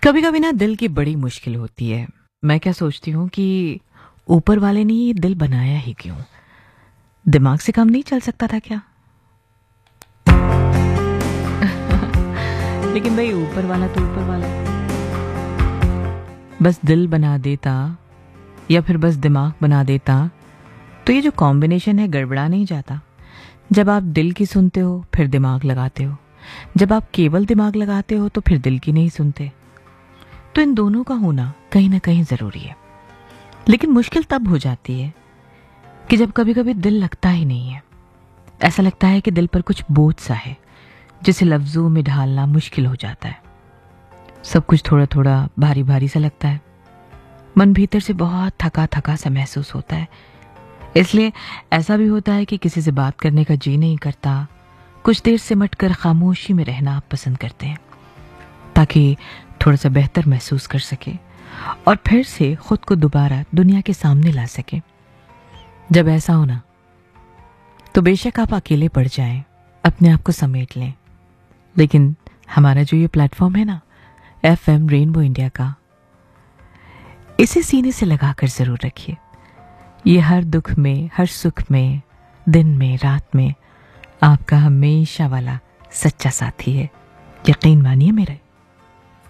कभी कभी ना दिल की बड़ी मुश्किल होती है। मैं क्या सोचती हूँ कि ऊपर वाले ने ये दिल बनाया ही क्यों? दिमाग से काम नहीं चल सकता था क्या? लेकिन भाई ऊपर वाला तो ऊपर वाला है। बस दिल बना देता या फिर बस दिमाग बना देता तो ये जो कॉम्बिनेशन है गड़बड़ा नहीं जाता। जब आप दिल की सुनते हो फिर दिमाग लगाते हो, जब आप केवल दिमाग लगाते हो तो फिर दिल की नहीं सुनते। तो इन दोनों का होना कहीं ना कहीं जरूरी है। लेकिन मुश्किल तब हो जाती है कि जब कभी कभी दिल लगता ही नहीं है। ऐसा लगता है कि दिल पर कुछ बोझ सा है जिसे लफ्जों में ढालना मुश्किल हो जाता है। सब कुछ थोड़ा थोड़ा भारी भारी सा लगता है। मन भीतर से बहुत थका थका सा महसूस होता है। इसलिए ऐसा भी होता है कि किसी से बात करने का जी नहीं करता। कुछ देर सिमट कर खामोशी में रहना आप पसंद करते हैं ताकि थोड़ा सा बेहतर महसूस कर सके और फिर से खुद को दोबारा दुनिया के सामने ला सके। जब ऐसा हो ना तो बेशक आप अकेले पड़ जाएं, अपने आप को समेट लें, लेकिन हमारा जो ये प्लेटफॉर्म है ना, FM रेनबो इंडिया का, इसे सीने से लगाकर जरूर रखिए। ये हर दुख में, हर सुख में, दिन में, रात में आपका हमेशा वाला सच्चा साथी है। यकीन मानिए मेरे।